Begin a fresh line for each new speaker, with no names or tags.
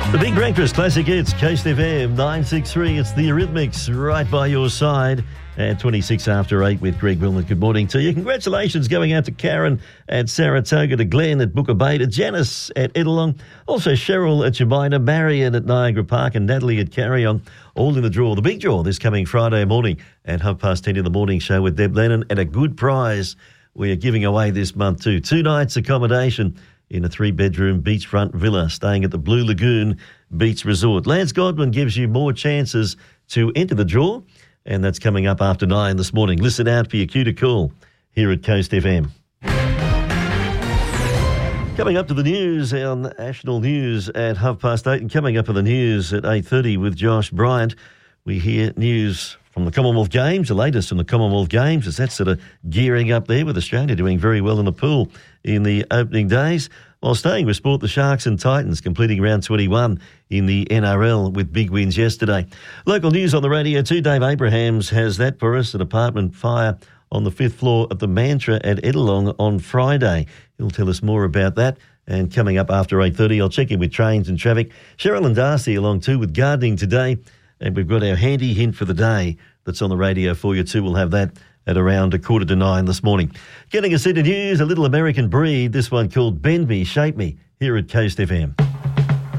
The Big Breakfast Classic Hits, Coast FM 963. It's the Eurythmics right by your side at 26 after 8 with Greg Wilmot. Good morning to you. Congratulations going out to Karen at Saratoga, to Glenn at Booker Bay, to Janice at Edelong, also Cheryl at Jemina, Marion at Niagara Park and Natalie at Carryong, all in the draw. The big draw this coming Friday morning at 10:30 in the morning show with Deb Lennon, and a good prize we are giving away this month too. 2 nights accommodation in a 3-bedroom beachfront villa staying at the Blue Lagoon Beach Resort. Lance Godwin gives you more chances to enter the draw, and that's coming up after 9 this morning. Listen out for your cue to call here at Coast FM. Coming up to the news on National News at 8:30, and coming up in the news at 8:30 with Josh Bryant, we hear news from the Commonwealth Games, the latest from the Commonwealth Games, as that's sort of gearing up there with Australia doing very well in the pool in the opening days. While staying with sport, the Sharks and Titans completing round 21 in the NRL with big wins yesterday. Local news on the radio too. Dave Abrahams has that for us. An apartment fire on the 5th floor of the Mantra at Edelong on Friday. He'll tell us more about that. And coming up after 8:30, I'll check in with trains and traffic. Cheryl and Darcy along too with gardening today. And we've got our handy hint for the day that's on the radio for you too. We'll have that at around 8:45 this morning. Getting us into news, a little American breed, this one called Bend Me, Shape Me, here at Coast FM.